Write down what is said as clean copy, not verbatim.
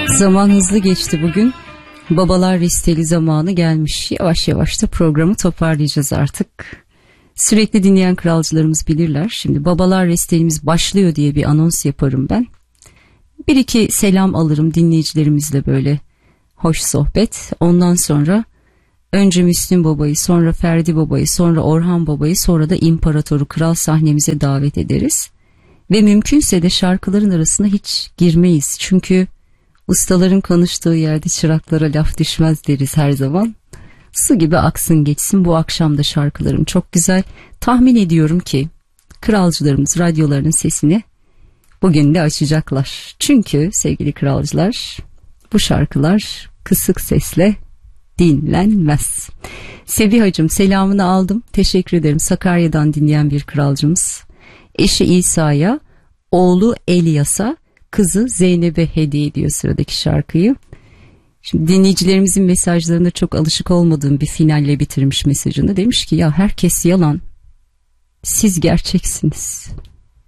Zaman hızlı geçti bugün. Babalar listeli zamanı gelmiş. Yavaş yavaş da programı toparlayacağız artık. Sürekli dinleyen kralcılarımız bilirler. Şimdi babalar listelimiz başlıyor diye bir anons yaparım ben. Bir iki selam alırım dinleyicilerimizle, böyle hoş sohbet. Ondan sonra önce Müslüm Baba'yı, sonra Ferdi Baba'yı, sonra Orhan Baba'yı, sonra da İmparatoru Kral sahnemize davet ederiz. Ve mümkünse de şarkıların arasına hiç girmeyiz. Çünkü ustaların konuştuğu yerde çıraklara laf düşmez deriz her zaman. Su gibi aksın geçsin. Bu akşam da şarkılarım çok güzel. Tahmin ediyorum ki kralcılarımız radyolarının sesini bugün de açacaklar. Çünkü sevgili kralcılar, bu şarkılar kısık sesle dinlenmez. Sebihacığım, selamını aldım. Teşekkür ederim. Sakarya'dan dinleyen bir kralcımız. Eşi İsa'ya, oğlu Elias'a, kızı Zeynep'e hediye ediyor sıradaki şarkıyı. Şimdi dinleyicilerimizin mesajlarında çok alışık olmadığım bir finalle bitirmiş mesajını. Demiş ki ya herkes yalan, siz gerçeksiniz.